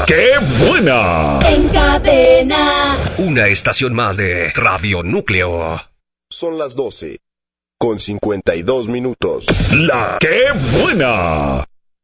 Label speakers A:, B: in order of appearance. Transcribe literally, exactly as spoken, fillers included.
A: ¡Qué buena!
B: En Cadena.
A: Una estación más de Radio Núcleo.
C: Son las doce, con cincuenta y dos minutos.
A: ¡La Qué buena!